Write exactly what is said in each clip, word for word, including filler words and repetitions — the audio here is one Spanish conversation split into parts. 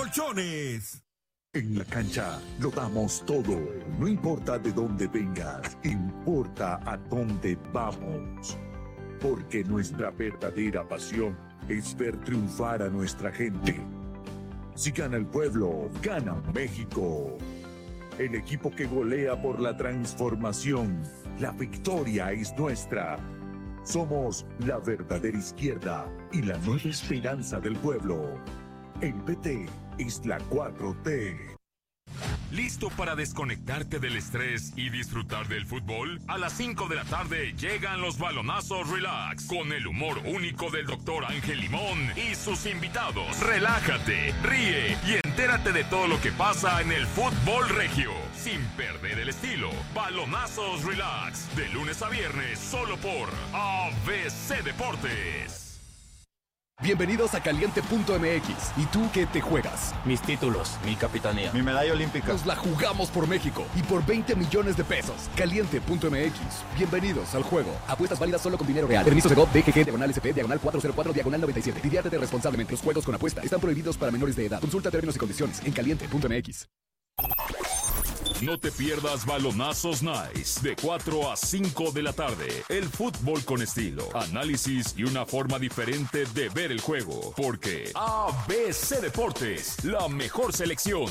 Colchones. En la cancha lo damos todo, no importa de dónde vengas, importa a dónde vamos. Porque nuestra verdadera pasión es ver triunfar a nuestra gente. Si gana el pueblo, gana México. El equipo que golea por la transformación, la victoria es nuestra. Somos la verdadera izquierda y la nueva esperanza del pueblo. El P T es la cuatro T. ¿Listo para desconectarte del estrés y disfrutar del fútbol? A las cinco de la tarde llegan los balonazos relax con el humor único del doctor Ángel Limón y sus invitados. Relájate, ríe y entérate de todo lo que pasa en el fútbol regio. Sin perder el estilo. Balonazos relax. De lunes a viernes solo por A B C Deportes. Bienvenidos a Caliente punto M X. ¿Y tú qué te juegas? Mis títulos, mi capitanía, mi medalla olímpica. Nos la jugamos por México y por veinte millones de pesos. Caliente punto M X. Bienvenidos al juego. Apuestas válidas solo con dinero real. Permiso Segov, D G G, diagonal S P, diagonal cuatro cero cuatro, diagonal noventa y siete. Diviértete responsablemente. Los juegos con apuesta están prohibidos para menores de edad. Consulta términos y condiciones en Caliente punto M X. No te pierdas Balonazos Nice de cuatro a cinco de la tarde. El fútbol con estilo, análisis y una forma diferente de ver el juego. Porque A B C Deportes, la mejor selección.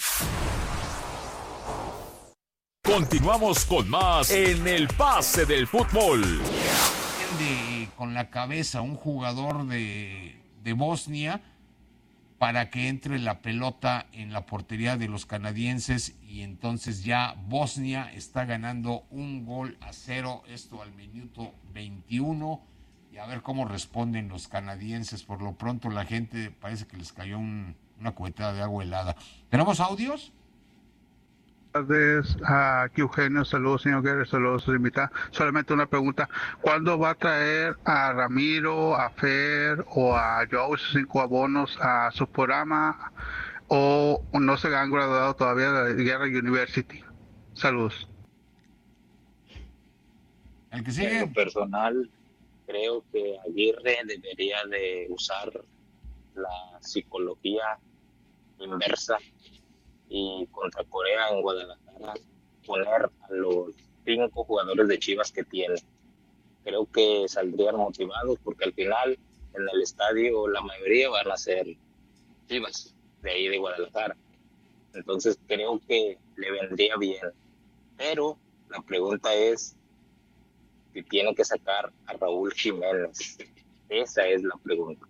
Continuamos con más en el pase del fútbol. De, con la cabeza un jugador de, de Bosnia para que entre la pelota en la portería de los canadienses y entonces ya Bosnia está ganando un gol a cero, esto al minuto veintiuno, y a ver cómo responden los canadienses. Por lo pronto la gente parece que les cayó un, una cubetada de agua helada. ¿Tenemos audios? Buenas tardes, aquí Eugenio, saludos señor Guerrero, saludos a su invitada. Solamente una pregunta, ¿cuándo va a traer a Ramiro, a Fer o a Joe, esos cinco abonos a su programa, o no se han graduado todavía de la Guerra University? Saludos. El que sigue. En lo personal, creo que Aguirre debería de usar la psicología inversa y contra Corea en Guadalajara poner a los cinco jugadores de Chivas que tiene. Creo que saldrían motivados porque al final en el estadio la mayoría van a ser Chivas de ahí de Guadalajara. Entonces creo que le vendría bien. Pero la pregunta es si tiene que sacar a Raúl Jiménez. Esa es la pregunta.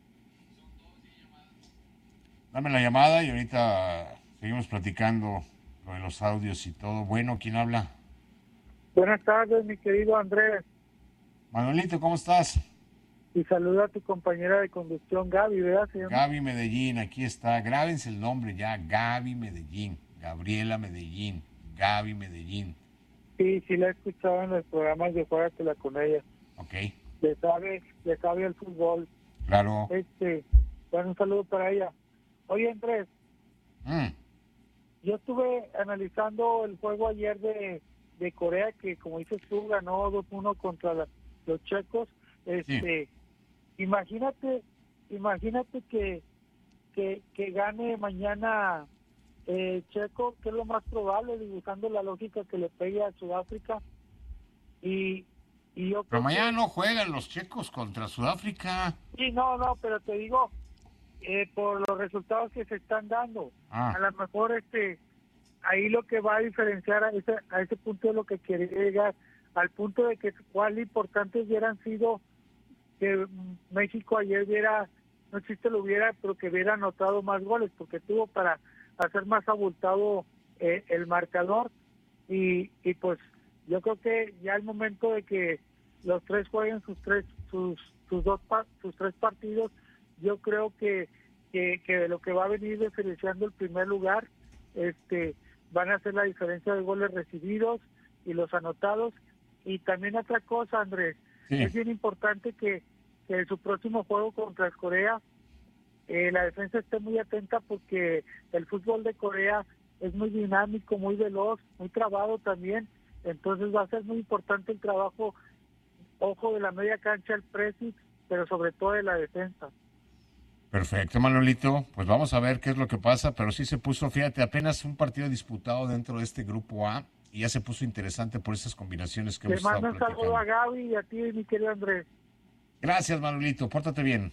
Dame la llamada y ahorita seguimos platicando lo de los audios y todo. Bueno, ¿quién habla? Buenas tardes, mi querido Andrés. Manuelito, ¿cómo estás? Y saluda a tu compañera de conducción, Gaby, ¿verdad? ¿Se llama? Gaby Medellín, aquí está. Grábense el nombre ya, Gaby Medellín. Gabriela Medellín, Gaby Medellín. Sí, sí la he escuchado en los programas de Juégatela con ella. Ok. Le sabe, le sabe el fútbol. Claro. Este, bueno, un saludo para ella. Oye, Andrés. Mm. Yo estuve analizando el juego ayer de, de Corea, que como dices tú, ganó dos uno contra la, los checos. Este, sí. Imagínate, imagínate que, que, que gane mañana eh, Checo, que es lo más probable, dibujando la lógica que le pegue a Sudáfrica. Y, y yo pero mañana que, no juegan los checos contra Sudáfrica. Sí, no, no, pero te digo, eh, por los resultados que se están dando, ah. a lo mejor este ahí lo que va a diferenciar a ese, a ese punto de lo que quiere llegar, al punto de que cuál importantes hubieran sido que México ayer hubiera, no existe lo hubiera, pero que hubiera anotado más goles, porque tuvo para hacer más abultado eh, el marcador, y, y pues yo creo que ya el momento de que los tres jueguen sus tres sus sus dos sus tres partidos, yo creo que, que que de lo que va a venir diferenciando el primer lugar, este van a hacer la diferencia de goles recibidos y los anotados. Y también otra cosa, Andrés, sí. Es bien importante que, que en su próximo juego contra Corea eh, la defensa esté muy atenta, porque el fútbol de Corea es muy dinámico, muy veloz, muy trabado también. Entonces va a ser muy importante el trabajo, ojo, de la media cancha, el pressing, pero sobre todo de la defensa. Perfecto, Manolito. Pues vamos a ver qué es lo que pasa, pero sí se puso, fíjate, apenas un partido disputado dentro de este grupo A y ya se puso interesante por esas combinaciones que hemos estado platicando. Te mando un saludo a Gaby y a ti, mi querido Andrés. Gracias, Manolito. Pórtate bien.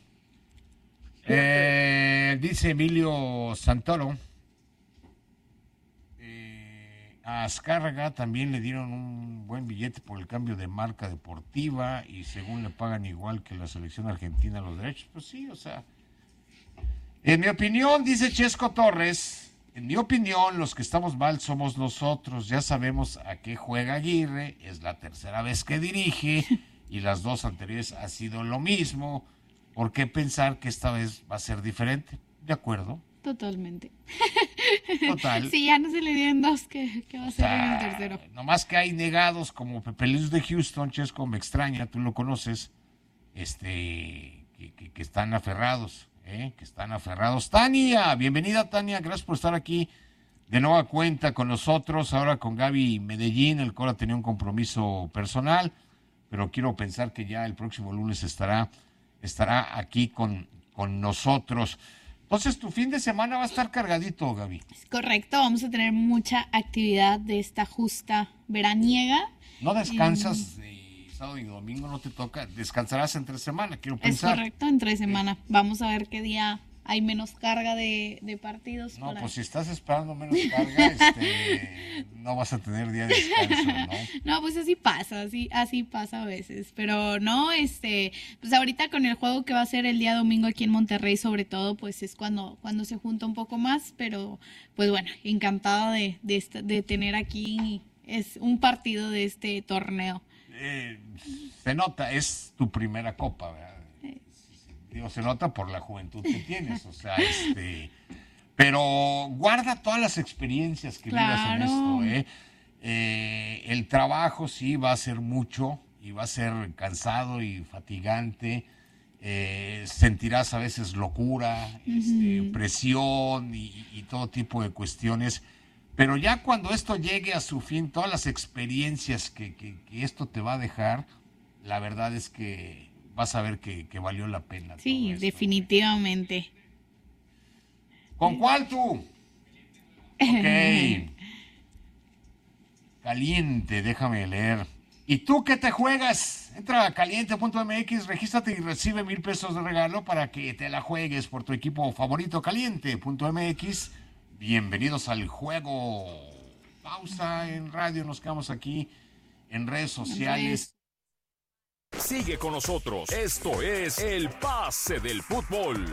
Eh, dice Emilio Santoro. Eh, a Azcárraga también le dieron un buen billete por el cambio de marca deportiva y según le pagan igual que la selección argentina los derechos. Pues sí, o sea. En mi opinión, dice Chesco Torres, en mi opinión, los que estamos mal somos nosotros. Ya sabemos a qué juega Aguirre, es la tercera vez que dirige y las dos anteriores ha sido lo mismo. ¿Por qué pensar que esta vez va a ser diferente? ¿De acuerdo? Totalmente. Total. Si ya no se le dieron dos, ¿qué, qué va a ser o sea, en el tercero? Nomás que hay negados como Pepe Luis de Houston, Chesco, me extraña, tú lo conoces, este, que, que, que están aferrados, ¿eh? que están aferrados. Tania, bienvenida Tania, gracias por estar aquí de nueva cuenta con nosotros, ahora con Gaby Medellín, el Cora tenía un compromiso personal, pero quiero pensar que ya el próximo lunes estará... estará aquí con, con nosotros. Entonces, tu fin de semana va a estar cargadito, Gaby. Es correcto, vamos a tener mucha actividad de esta justa veraniega. ¿No descansas eh, sábado y domingo? ¿No te toca? ¿Descansarás entre semana? Quiero pensar. Es correcto, entre semana. Sí. Vamos a ver qué día hay menos carga de, de partidos. No, para... pues si estás esperando menos carga, este, no vas a tener día de descanso, ¿no? No, pues así pasa, así, así pasa a veces. Pero no, este, pues ahorita con el juego que va a ser el día domingo aquí en Monterrey, sobre todo, pues es cuando, cuando se junta un poco más. Pero, pues bueno, encantada de, de, esta, de tener aquí es un partido de este torneo. Eh, se nota, es tu primera copa, ¿verdad? Digo, se nota por la juventud que tienes, o sea, este, pero guarda todas las experiencias que claro. vivas en esto, ¿eh? Eh, el trabajo sí va a ser mucho y va a ser cansado y fatigante, eh, sentirás a veces locura, uh-huh. este, presión y, y todo tipo de cuestiones, pero ya cuando esto llegue a su fin, todas las experiencias que, que, que esto te va a dejar, la verdad es que vas a ver que, que valió la pena. Sí, definitivamente. ¿Con cuál tú? Ok. Caliente, déjame leer. ¿Y tú qué te juegas? Entra a caliente punto m x, regístrate y recibe mil pesos de regalo para que te la juegues por tu equipo favorito. caliente punto m x. Bienvenidos al juego. Pausa en radio, nos quedamos aquí en redes sociales. Sigue con nosotros. Esto es El Pase del Fútbol.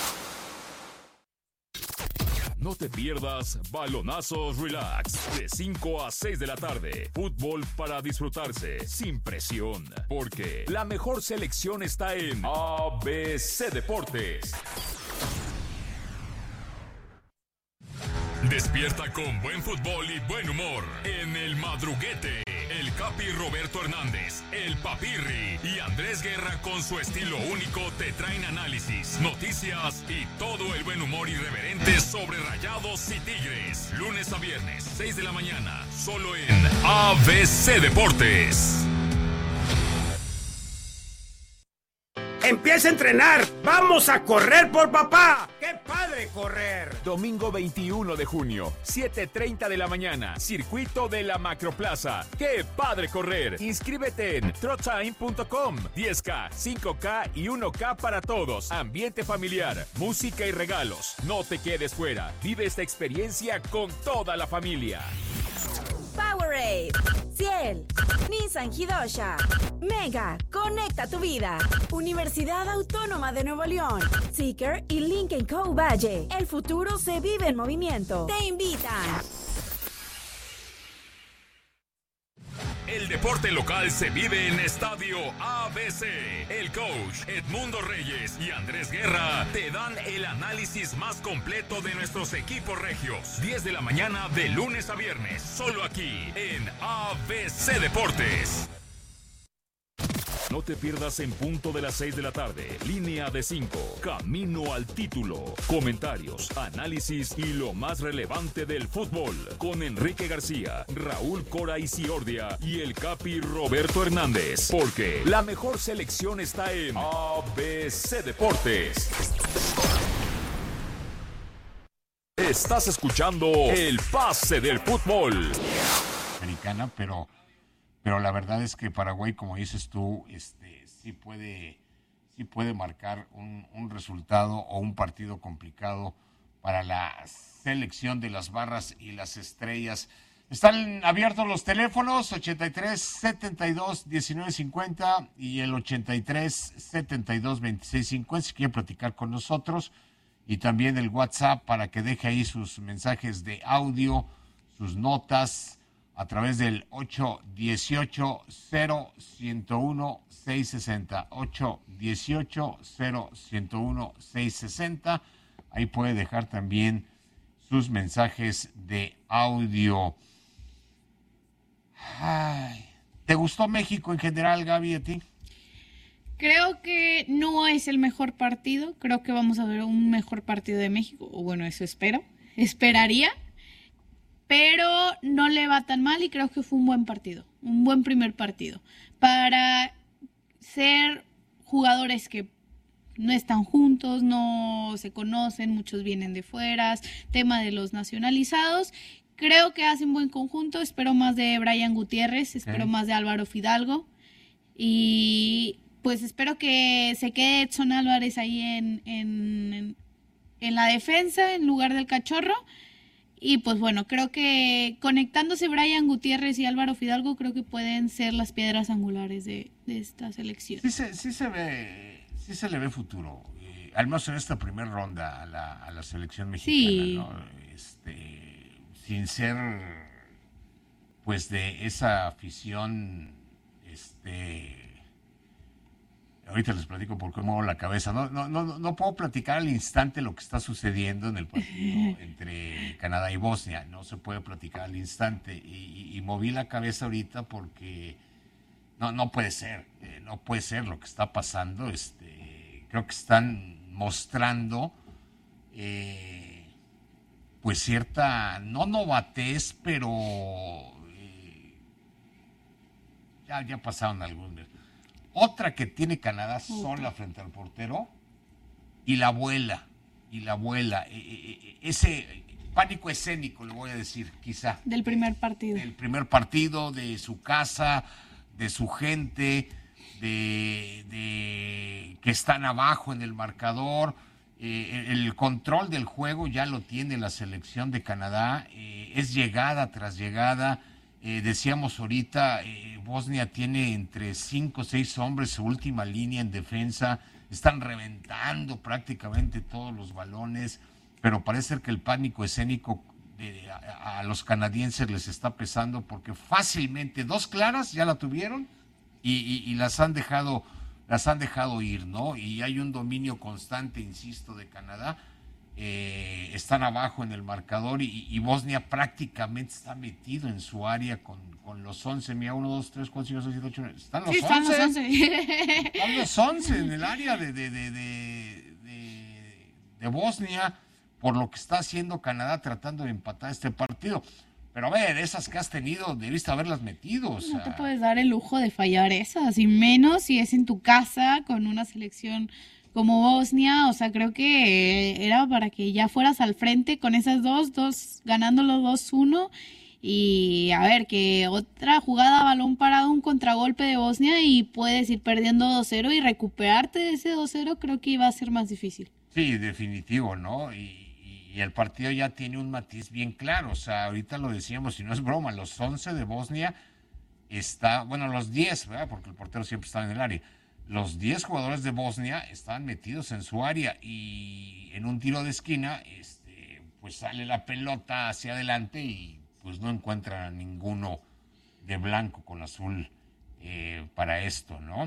No te pierdas Balonazos Relax de cinco a seis de la tarde. Fútbol para disfrutarse sin presión, porque la mejor selección está en A B C Deportes. Despierta con buen fútbol y buen humor en El Madruguete. El Capi Roberto Hernández, el Papirri y Andrés Guerra con su estilo único te traen análisis, noticias y todo el buen humor irreverente sobre Rayados y Tigres. Lunes a viernes, seis de la mañana, solo en A B C Deportes. ¡Empieza a entrenar! ¡Vamos a correr por papá! ¡Qué padre correr! Domingo veintiuno de junio, siete treinta de la mañana, circuito de la Macroplaza. ¡Qué padre correr! Inscríbete en trotime punto com. diez K, cinco K y uno K para todos. Ambiente familiar, música y regalos. No te quedes fuera. Vive esta experiencia con toda la familia. Powerade, Ciel, Nissan Hidosha, Mega, conecta tu vida. Universidad Autónoma de Nuevo León, Seeker y Lincoln Co. Valle. El futuro se vive en movimiento. Te invitan. El deporte local se vive en Estadio A B C. El coach Edmundo Reyes y Andrés Guerra te dan el análisis más completo de nuestros equipos regios. diez de la mañana de lunes a viernes, solo aquí en A B C Deportes. No te pierdas en punto de las seis de la tarde. Línea de cinco. Camino al título. Comentarios, análisis y lo más relevante del fútbol. Con Enrique García, Raúl Cora Isiordia y el Capi Roberto Hernández. Porque la mejor selección está en A B C Deportes. Estás escuchando el pase del fútbol. Americana, pero, pero la verdad es que Paraguay, como dices tú, este, sí puede, sí puede marcar un, un resultado o un partido complicado para la selección de las barras y las estrellas. Están abiertos los teléfonos ochenta y tres, setenta y dos, diecinueve cincuenta y el ochenta y tres, setenta y dos, veintiséis cincuenta si quieren platicar con nosotros, y también el WhatsApp para que deje ahí sus mensajes de audio, sus notas a través del ocho dieciocho, cero, ciento uno, seiscientos sesenta, ocho dieciocho, cero, ciento uno, seiscientos sesenta. Ahí puede dejar también sus mensajes de audio. Ay, ¿te gustó México en general, Gaby, a ti? Creo que no es el mejor partido. Creo que vamos a ver un mejor partido de México. O bueno, eso espero. Esperaría. Pero no le va tan mal y creo que fue un buen partido. Un buen primer partido. Para ser jugadores que no están juntos, no se conocen, muchos vienen de fuera, tema de los nacionalizados. Creo que hacen buen conjunto, espero más de Brian Gutiérrez, espero okay. más de Álvaro Fidalgo y pues espero que se quede Edson Álvarez ahí en, en, en la defensa en lugar del Cachorro y pues bueno, creo que conectándose Brian Gutiérrez y Álvaro Fidalgo creo que pueden ser las piedras angulares de, de esta selección. Sí se, sí se ve, sí se le ve futuro, eh, al menos en esta primera ronda a la, a la selección mexicana, sí. ¿no? Este... sin ser pues de esa afición, este ahorita les platico por qué muevo la cabeza, no, no, no, no puedo platicar al instante lo que está sucediendo en el partido entre Canadá y Bosnia, no se puede platicar al instante, y, y, y moví la cabeza ahorita porque no, no puede ser, eh, no puede ser lo que está pasando, este creo que están mostrando eh, pues cierta, no novatez, pero eh, ya, ya pasaron algunos. Otra que tiene Canadá sola frente al portero y la abuela, y la abuela, eh, eh, ese pánico escénico, le voy a decir, quizá. Del primer partido. Del primer partido, de su casa, de su gente, de, de que están abajo en el marcador. Eh, el control del juego ya lo tiene la selección de Canadá, eh, es llegada tras llegada, eh, decíamos ahorita, eh, Bosnia tiene entre cinco o seis hombres, su última línea en defensa, están reventando prácticamente todos los balones, pero parece ser que el pánico escénico de, a, a los canadienses les está pesando porque fácilmente dos claras ya la tuvieron y, y, y las han dejado las han dejado ir, ¿no? Y hay un dominio constante, insisto, de Canadá. Eh, están abajo en el marcador y, y Bosnia prácticamente está metido en su área con, con los once. Mira, uno, dos, tres, cuatro, cinco, seis, siete, ocho. Están los sí, once. Están los once. Están los once en el área de, de, de, de, de, de Bosnia, por lo que está haciendo Canadá tratando de empatar este partido. Pero a ver, esas que has tenido, debiste haberlas metido. O sea. No te puedes dar el lujo de fallar esas, y menos si es en tu casa con una selección como Bosnia. O sea, creo que era para que ya fueras al frente con esas dos, dos ganándolo dos uno. Y a ver, que otra jugada, balón parado, un contragolpe de Bosnia y puedes ir perdiendo dos cero y recuperarte de ese dos cero, creo que iba a ser más difícil. Sí, definitivo, ¿no? Y... Y el partido ya tiene un matiz bien claro, o sea, ahorita lo decíamos, y no es broma, los once de Bosnia está, bueno, los diez, ¿verdad? Porque el portero siempre está en el área. Los diez jugadores de Bosnia están metidos en su área y en un tiro de esquina, este, pues sale la pelota hacia adelante y pues no encuentran a ninguno de blanco con azul eh, para esto, ¿no?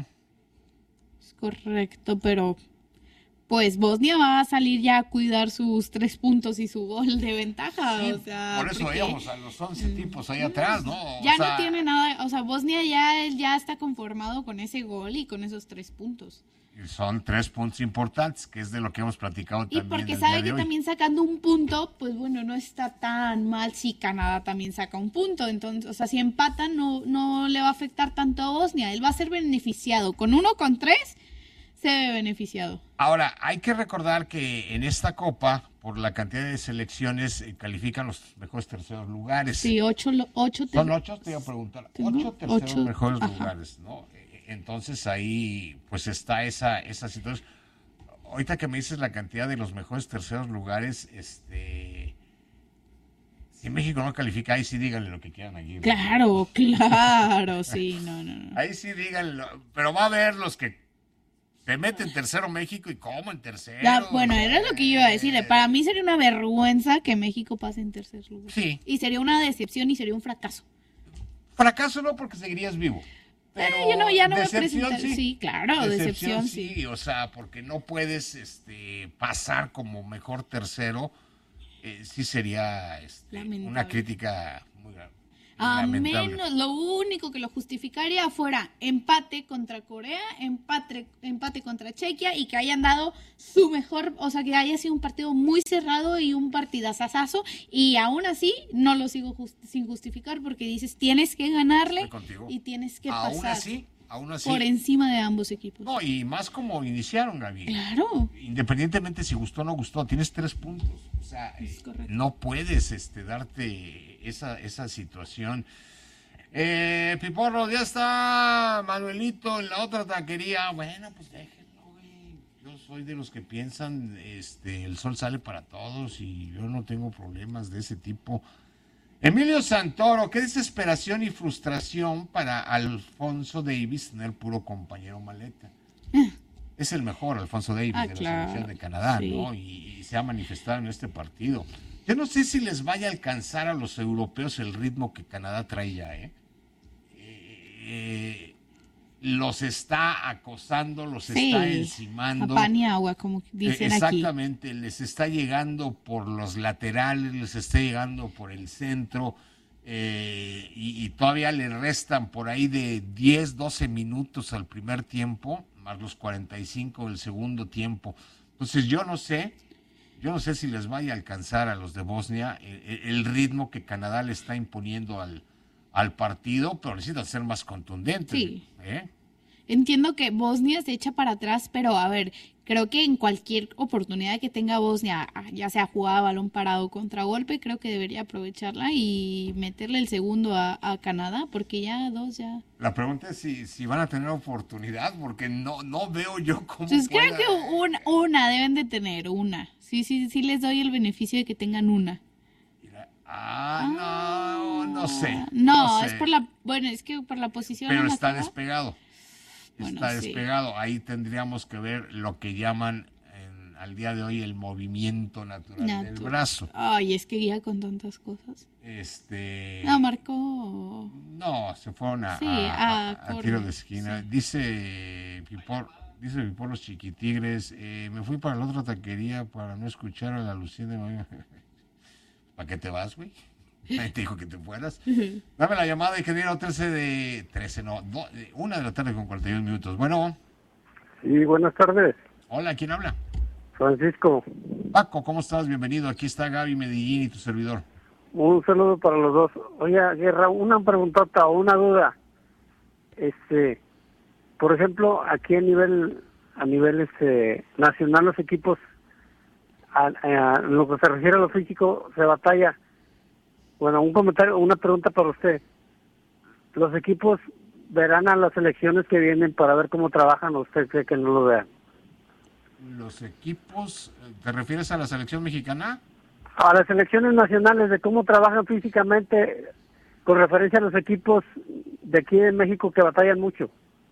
Es correcto, pero... pues Bosnia va a salir ya a cuidar sus tres puntos y su gol de ventaja. Sí, o sea, por eso porque... veíamos a los once tipos ahí atrás, ¿no? O ya sea... no tiene nada, o sea, Bosnia ya, ya está conformado con ese gol y con esos tres puntos. Son tres puntos importantes, que es de lo que hemos platicado y también. Y porque el sabe día de que hoy. también sacando un punto, pues bueno, no está tan mal si Canadá también saca un punto. Entonces, o sea, si empatan no, no le va a afectar tanto a Bosnia. Él va a ser beneficiado. Con uno, con tres... se ve beneficiado. Ahora, hay que recordar que en esta Copa, por la cantidad de selecciones eh, califican los mejores terceros lugares. Sí, ocho, ocho ter- ¿Son ocho? Te iba a preguntar. Ocho terceros ocho, mejores ajá. lugares, ¿no? Entonces ahí pues está esa, esa situación. Ahorita que me dices la cantidad de los mejores terceros lugares, este... si México no califica, ahí sí díganle lo que quieran aquí. Claro, claro, sí, no, no, no. Ahí sí díganlo, pero va a haber los que se meten en tercero México y cómo en tercero. Ya, bueno, era lo que yo iba a decir. Para mí sería una vergüenza que México pase en tercer lugar. Sí. Y sería una decepción y sería un fracaso. Fracaso no, porque seguirías vivo. Pero eh, yo no, ya no decepción, me presenté. sí. Sí, claro, decepción, decepción sí. sí. O sea, porque no puedes este, pasar como mejor tercero. Eh, sí sería este, una crítica muy grave. A lamentable. menos, lo único que lo justificaría fuera empate contra Corea, empate, empate contra Chequia y que hayan dado su mejor, o sea, que haya sido un partido muy cerrado y un partidazazazo, y aún así no lo sigo just, sin justificar, porque dices, tienes que ganarle y tienes que aún pasar así, aún así, por encima de ambos equipos. No, y más como iniciaron, Gaby. Claro. Independientemente si gustó o no gustó, tienes tres puntos. O sea, eh, no puedes este, darte esa, esa situación. Eh, Piporro, ya está Manuelito en la otra taquería. Bueno, pues déjenlo, güey. Yo soy de los que piensan, este, el sol sale para todos y yo no tengo problemas de ese tipo. Emilio Santoro, qué desesperación y frustración para Alfonso Davis tener puro compañero maleta. Es el mejor Alfonso Davis ah, de la claro. selección de Canadá, sí. ¿no? Y, y se ha manifestado en este partido. Yo no sé si les vaya a alcanzar a los europeos el ritmo que Canadá trae ya, ¿eh? eh los está acosando, los sí. está encimando. A pan y agua, como dicen eh, aquí. Exactamente, les está llegando por los laterales, les está llegando por el centro, eh, y, y todavía le restan por ahí de diez, doce minutos al primer tiempo, más los cuarenta y cinco del segundo tiempo. Entonces yo no sé, yo no sé si les vaya a alcanzar a los de Bosnia el, el ritmo que Canadá le está imponiendo al, al partido, pero necesitan ser más contundentes. Sí. ¿eh? Entiendo que Bosnia se echa para atrás, pero a ver, creo que en cualquier oportunidad que tenga Bosnia, ya sea jugada balón parado, contragolpe, creo que debería aprovecharla y meterle el segundo a, a Canadá, porque ya dos ya... La pregunta es si, si van a tener oportunidad, porque no, no veo yo cómo Pues pueda... creo que una, una deben de tener, una. Sí, sí, sí les doy el beneficio de que tengan una. Ah, no, no sé. No, no es sé. por la, bueno, es que por la posición. Pero en la está tabla. despegado. Bueno, está sí. despegado. Ahí tendríamos que ver lo que llaman en, al día de hoy el movimiento natural Natu- del brazo. Ay, es que ya con tantas cosas. Este. No, marcó. No, se fueron a, Sí, a, a- a a corner, tiro de esquina. sí. Dice Pipor, dice Pipor los chiquitigres. Eh, me fui para la otra taquería para no escuchar a la Lucía. ¿Para qué te vas, güey? Nadie te dijo que te fueras. Dame la llamada, ingeniero, trece de... trece, no, do, de, una de la tarde con cuarenta y un minutos. Bueno. Sí, buenas tardes. Hola, ¿quién habla? Francisco. Paco, ¿cómo estás? Bienvenido. Aquí está Gaby Medellín y tu servidor. Un saludo para los dos. Oye, Guerra, una preguntota o una duda. Este, por ejemplo, aquí a nivel a nivel este, nacional los equipos, a, a lo que se refiere a lo físico, se batalla. Bueno, un comentario, una pregunta para usted. ¿Los equipos verán a las elecciones que vienen para ver cómo trabajan o usted cree que no lo vean? Los equipos, ¿te refieres a la selección mexicana? A las elecciones nacionales, de cómo trabajan físicamente con referencia a los equipos de aquí en México que batallan mucho.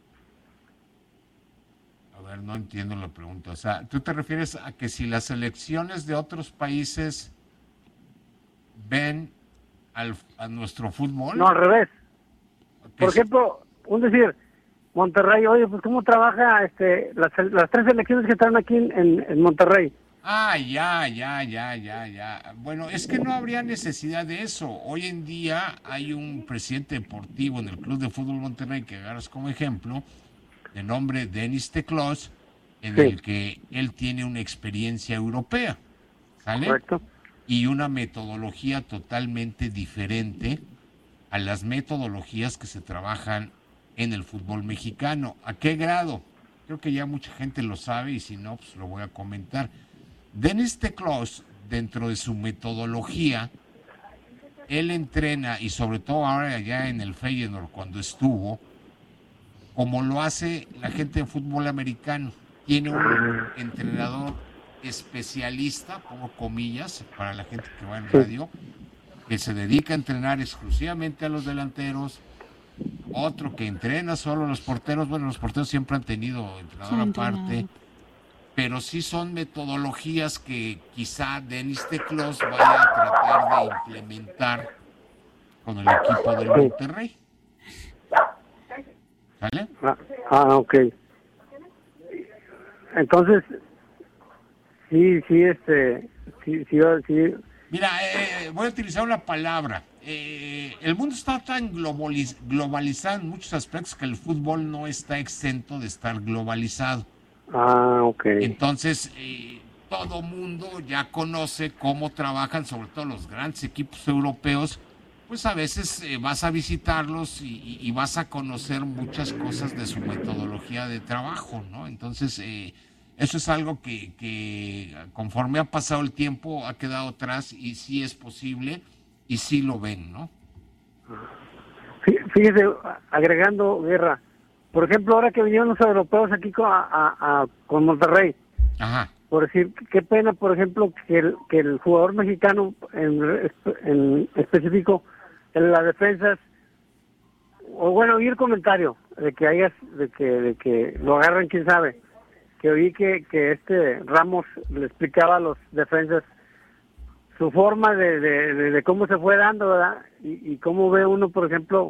A ver, no entiendo la pregunta. O sea, ¿tú te refieres a que si las selecciones de otros países ven al, a nuestro fútbol? No, al revés. Por sí. ejemplo, un decir, Monterrey, oye, pues cómo trabaja este las, las tres selecciones que están aquí en, en Monterrey. Ah, ya, ya, ya, ya, ya. Bueno, es que no habría necesidad de eso. Hoy en día hay un presidente deportivo en el Club de Fútbol Monterrey que agarras como ejemplo, de nombre Denis Teclos, en Sí. el que él tiene una experiencia europea, ¿sale? Correcto. Y una metodología totalmente diferente a las metodologías que se trabajan en el fútbol mexicano. ¿A qué grado? Creo que ya mucha gente lo sabe y si no, pues lo voy a comentar. Denis Teclos dentro de su metodología, él entrena, y sobre todo ahora allá en el Feyenoord cuando estuvo, como lo hace la gente de fútbol americano. Tiene un entrenador especialista, pongo comillas, para la gente que va en radio, que se dedica a entrenar exclusivamente a los delanteros, otro que entrena solo a los porteros. Bueno, los porteros siempre han tenido entrenador aparte, pero sí son metodologías que quizá Denis Teclos vaya a tratar de implementar con el equipo del Monterrey. ¿Vale? Ah, ah, ok. Entonces, sí, sí, este, sí, sí, sí. Mira, eh, voy a utilizar una palabra. Eh, el mundo está tan globaliz- globalizado en muchos aspectos que el fútbol no está exento de estar globalizado. Ah, ok. Entonces, eh, todo mundo ya conoce cómo trabajan, sobre todo los grandes equipos europeos. Pues a veces eh, vas a visitarlos y, y vas a conocer muchas cosas de su metodología de trabajo, ¿no? Entonces, eh, eso es algo que, que conforme ha pasado el tiempo ha quedado atrás y sí es posible y sí lo ven, ¿no? Fíjese, agregando, Guerra, por ejemplo, ahora que vinieron los europeos aquí con, a, a, a, con Monterrey, Ajá. por decir, qué pena, por ejemplo, que el, que el jugador mexicano en, en específico en las defensas, o bueno, oí el comentario de que hayas, de que, de que lo agarran, quién sabe, que oí que, que este Ramos le explicaba a los defensas su forma de, de, de, de cómo se fue dando, ¿verdad? Y, y cómo ve uno, por ejemplo,